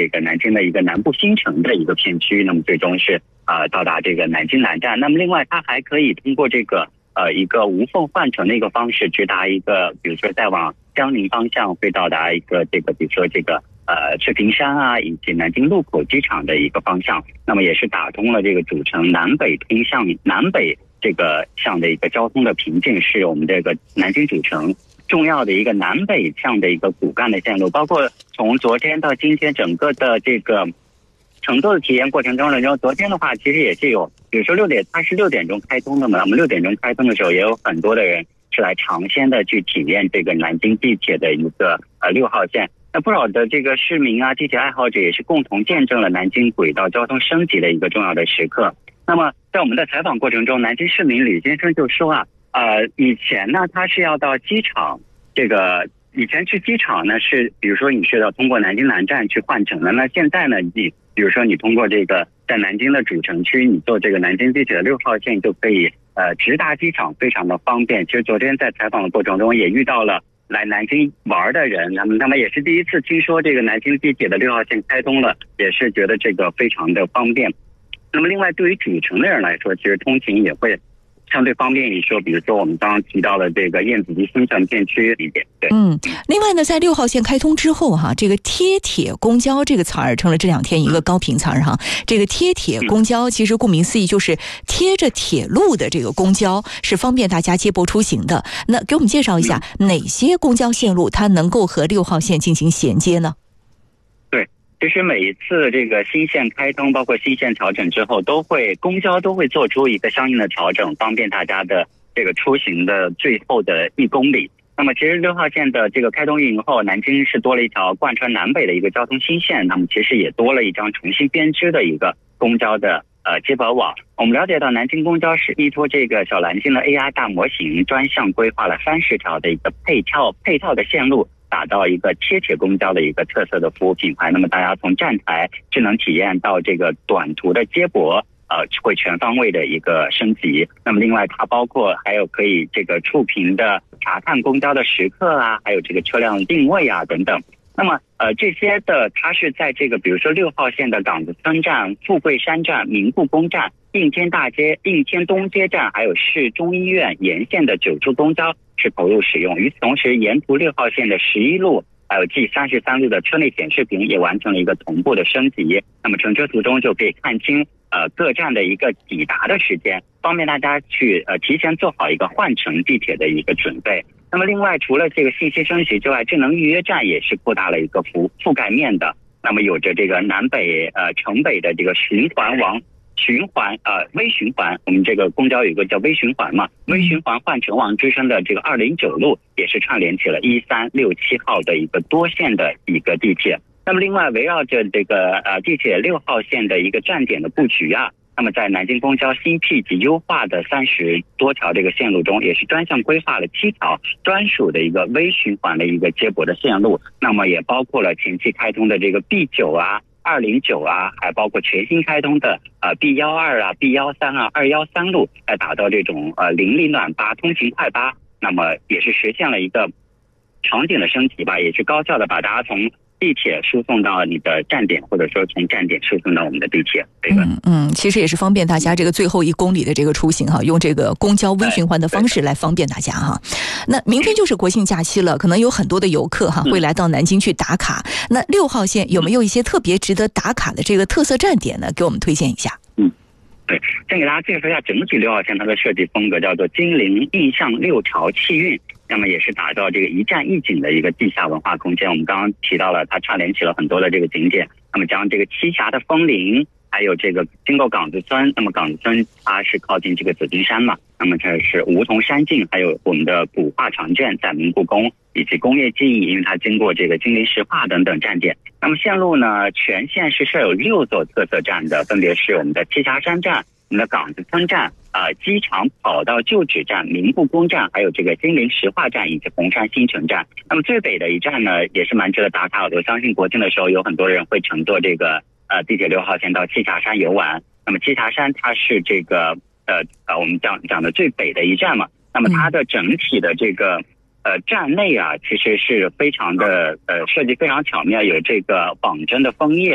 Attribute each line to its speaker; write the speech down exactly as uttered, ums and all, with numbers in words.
Speaker 1: 这个南京的一个南部新城的一个片区，那么最终是呃到达这个南京南站。那么另外它还可以通过这个呃一个无缝换乘的一个方式直达一个，比如说再往江宁方向会到达一个这个比如说这个呃赤坪山啊以及南京禄口机场的一个方向，那么也是打通了这个主城南北通向南北这个向的一个交通的瓶颈，是我们这个南京主城重要的一个南北向的一个骨干的线路。包括从昨天到今天整个的这个成都的体验过程中，然后昨天的话其实也是有，比如说六点它是六点钟开通的嘛，我们六点钟开通的时候也有很多的人是来尝鲜的去体验这个南京地铁的一个呃六号线。那不少的这个市民啊地铁爱好者也是共同见证了南京轨道交通升级的一个重要的时刻。那么在我们的采访过程中，南京市民吕先生就说啊呃，以前呢，他是要到机场，这个以前去机场呢是，比如说你是要通过南京南站去换乘的。那现在呢，你比如说你通过这个在南京的主城区，你坐这个南京地铁的六号线就可以呃直达机场，非常的方便。其实昨天在采访的过程中也遇到了来南京玩的人，那么那么也是第一次听说这个南京地铁的六号线开通了，也是觉得这个非常的方便。那么另外对于主城的人来说，其实通勤也会相对方便一些，比如说我们刚刚提到的这个燕子矶新城片区里边。对，
Speaker 2: 嗯，另外呢，在六号线开通之后哈，这个贴铁公交这个词儿成了这两天一个高频词儿哈。这个贴铁公交其实顾名思义就是贴着铁路的这个公交，是方便大家接驳出行的。那给我们介绍一下哪些公交线路它能够和六号线进行衔接呢？
Speaker 1: 其实每一次这个新线开通，包括新线调整之后，都会公交都会做出一个相应的调整，方便大家的这个出行的最后的一公里。那么其实六号线的这个开通运营后，南京是多了一条贯穿南北的一个交通新线，那么其实也多了一张重新编织的一个公交的呃接驳网。我们了解到南京公交是依托这个小蓝鲸的 A I 大模型，专项规划了三十条的一个配套配套的线路，打造一个贴铁公交的一个特色的服务品牌。那么大家从站台智能体验到这个短途的接驳，呃，会全方位的一个升级。那么另外它包括还有可以这个触屏的查看公交的时刻啊，还有这个车辆定位啊等等。那么呃这些的它是在这个比如说六号线的岗子村站、富贵山站、明故宫站、应天大街、应天东街站，还有市中医院沿线的九处公交是投入使用。与此同时，沿途六号线的十一路还有 G 三十三路的车内显示屏也完成了一个同步的升级。那么乘车途中就可以看清呃各站的一个抵达的时间，方便大家去呃提前做好一个换乘地铁的一个准备。那么另外除了这个信息升级之外，智能预约站也是扩大了一个覆覆盖面的。那么有着这个南北呃城北的这个循环网循环呃微循环，我们这个公交有一个叫微循环嘛，微循环换乘网之声的这个二零九路也是串联起了一三六七号的一个多线的一个地铁。那么另外围绕着这个呃地铁六号线的一个站点的布局啊，那么在南京公交新辟及优化的三十多条这个线路中，也是专项规划了七条专属的一个微循环的一个接驳的线路。那么也包括了前期开通的这个 B 九啊二零九啊，还包括全新开通的呃 B 一二啊 B 一三啊二一三路，来打造这种呃邻里暖巴通勤快巴。那么也是实现了一个场景的升级吧，也是高效的把大家从地铁输送到你的站点，或者说从站点输送到我们的地铁。对吧？
Speaker 2: 嗯嗯，其实也是方便大家这个最后一公里的这个出行哈，用这个公交微循环的方式来方便大家哈。那明天就是国庆假期了，可能有很多的游客哈会来到南京去打卡。那六号线有没有一些特别值得打卡的这个特色站点呢？给我们推荐一下。
Speaker 1: 嗯，对，先给大家介绍一下整体六号线它的设计风格，叫做金陵印象六朝气韵。那么也是打造这个一站一景的一个地下文化空间。我们刚刚提到了它串联起了很多的这个景点，那么将这个栖霞的枫林，还有这个经过岗子村，那么岗子村它是靠近这个紫金山嘛，那么这是梧桐山径，还有我们的古画长卷在明故宫，以及工业记忆，因为它经过这个金陵石化等等站点。那么线路呢，全线是设有六座特色站的，分别是我们的栖霞山站、我们的岗子村站、呃机场跑道旧址站、明故宫站，还有这个金陵石化站以及红山新城站。那么最北的一站呢，也是蛮值得打卡的。我相信国庆的时候有很多人会乘坐这个呃地铁六号线到栖霞山游玩。那么栖霞山它是这个呃呃我们讲讲的最北的一站嘛，那么它的整体的这个呃站内啊，其实是非常的呃设计非常巧妙，有这个仿真的枫叶。